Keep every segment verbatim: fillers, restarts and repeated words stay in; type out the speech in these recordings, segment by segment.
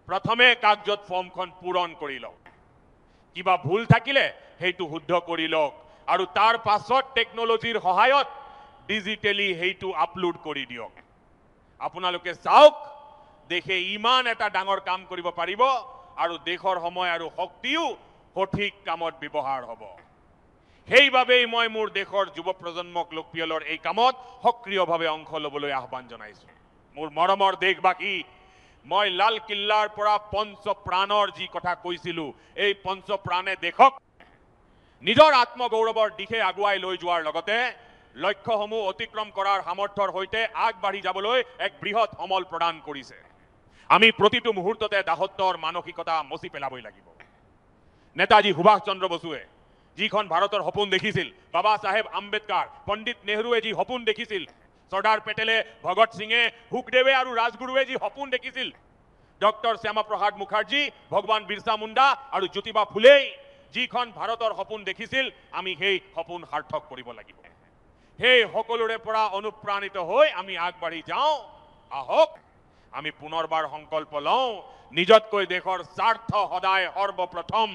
প্ৰথমে কাগজত ফৰ্মখন পূৰণ কৰি লওক কিবা ভুল থাকিলে সেইটো শুদ্ধ কৰি লওক আৰু তাৰ পাছত টেকনলজিৰ সহায়ত ডিজিটেলি সেইটো আপলোড কৰি দিয়ক আপোনালোকে চাওক দেশে ইমান এটা ডাঙৰ কাম কৰিব পাৰিব আৰু দেশৰ সময় আৰু শক্তিও সঠিক কামত ব্যৱহাৰ হ'ব সেইবাবেই মই মোৰ দেশৰ যুৱ প্ৰজন্মক লোকপিয়লৰ এই কামত সক্ৰিয়ভাৱে অংশ ল'বলৈ আহ্বান জনাইছো মোৰ মৰমৰ দেশবাসী মই লাল কিল্লাৰ পৰা পঞ্চ প্ৰাণৰ যি কথা কৈছিলো এই পঞ্চ প্ৰাণে দেশক নিজৰ আত্মগৌৰৱৰ দিশে আগুৱাই লৈ যোৱাৰ লগতে লক্ষ্যসমূহ অতিক্ৰম কৰাৰ সামৰ্থ্যৰ সৈতে আগবাঢ়ি যাবলৈ এক বৃহৎ সমল প্ৰদান কৰিছে আমি প্ৰতিটো মুহূৰ্ততে দাসত্বৰ মানসিকতা মচি পেলাবই লাগিব নেতাজী সুভাষ চন্দ্ৰ বসুৱে যিখন ভাৰতৰ সপোন দেখিছিল বাবা চাহেব আম্বেদকাৰ পণ্ডিত নেহৰুৱে যি সপোন দেখিছিল চৰ্দাৰ পেটেলে ভগত সিঙে সুখদেৱে আৰু ৰাজগুৰুৱে যি সপোন দেখিছিল ডক্টৰ শ্যামাপ্ৰসাদ মুখাৰ্জী ভগৱান বিৰচা মুণ্ডা আৰু জ্যোতিবা ফুলে যিখন ভাৰতৰ সপোন দেখিছিল আমি সেই সপোন সাৰ্থক কৰিব লাগিব সেই সকলোৰে পৰা অনুপ্ৰাণিত হৈ আমি আগবাঢ়ি যাওঁ আহক আমি পুনৰবাৰ সংকল্প লওঁ নিজতকৈ দেশৰ স্বাৰ্থ সদায় সৰ্বপ্ৰথম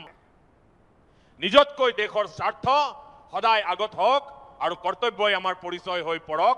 নিজতকৈ দেশৰ স্বাৰ্থ সদায় আগত হওক আৰু কৰ্তব্যই আমাৰ পৰিচয় হৈ পৰক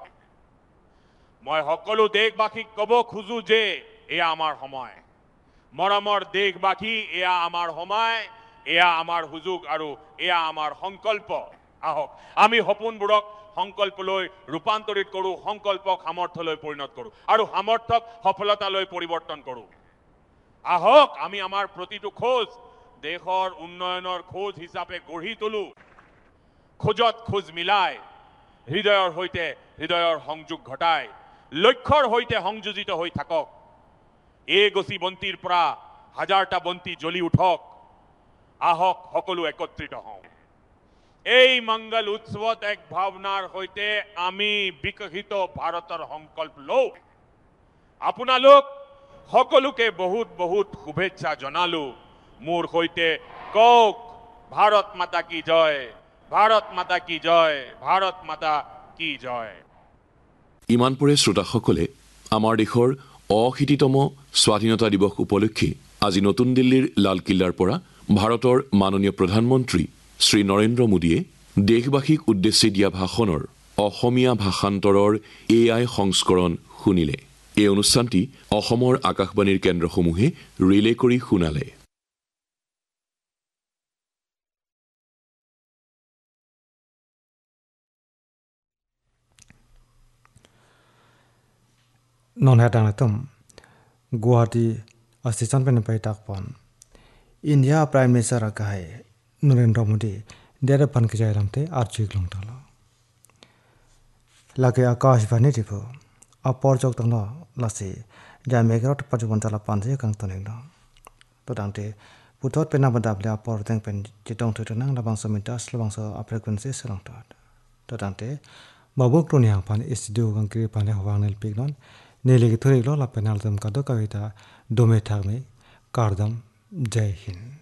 মই সকলো দেশবাসীক ক'ব খোজো যে এয়া আমাৰ সময় মৰমৰ দেশবাসী এয়া আমাৰ সময় এয়া আমাৰ সুযোগ আৰু এয়া আমাৰ সংকল্প আহক আমি সপোনবোৰক সংকল্পলৈ ৰূপান্তৰিত কৰোঁ সংকল্পক সামৰ্থ্যলৈ পৰিণত কৰোঁ আৰু সামৰ্থ্যক সফলতালৈ পৰিৱৰ্তন কৰোঁ আহক আমি আমাৰ প্ৰতিটো খোজ দেশৰ উন্নয়নৰ খোজ হিচাপে গঢ়ি তোলো খোজত খোজ মিলাই হৃদয়ৰ সৈতে হৃদয়ৰ সংযোগ ঘটাই লক্ষ্যৰ সৈতে সংযোজিত হৈ থাকক এই গছি বন্তিৰ পৰা হাজাৰটা বন্তি জ্বলি উঠক আহক সকলো একত্ৰিত হওঁ এই মংগল উৎসৱত এক ভাৱনাৰ সৈতে আমি বিকশিত ভাৰতৰ সংকল্প লওঁ আপোনালোক সকলোকে বহুত বহুত শুভেচ্ছা জনালো মোৰ সৈতে কওক ভাৰত মাতা কি জয় ভাৰত মাতা কি জয় ভাৰত মাতা কি জয় ইমানপুৰে শ্ৰোতাসকলে আমাৰ দেশৰ অশীতিতম স্বাধীনতা দিৱস উপলক্ষে আজি নতুন দিল্লীৰ লালকিল্লাৰ পৰা ভাৰতৰ মাননীয় প্ৰধানমন্ত্ৰী শ্ৰী নৰেন্দ্ৰ মোদীয়ে দেশবাসীক উদ্দেশ্যি দিয়া ভাষণৰ অসমীয়া ভাষান্তৰৰ এ আই সংস্কৰণ শুনিলে এই অনুষ্ঠানটি অসমৰ আকাশবাণীৰ কেন্দ্ৰসমূহে ৰিলে কৰি শুনালে ননহেটাংতুম Guwahati অস্তিচন পেনপাই তাকপন India prime minister গাহাই Narendra Modi দেৰে পানকি যাইলামতে আর্চিক লংটাল লাগে আকাশবাণী দিব অপরজক তং লাসি যা মেঘরত পাজুবন তালা পানজে কাং তনিং তো দাংতে পুতত পেনা বদাবলে অপর তেং পেন চিতং থুতনাং লাবাংস মিটাস লাবাংস ফ্রিকোয়েন্সি সেলংটাত তো দাংতে babuk to niang pan studio gang kri pan hawang nel pignon nele gi thori lo la penal dam ka do kavita dome thagme kardam jai hind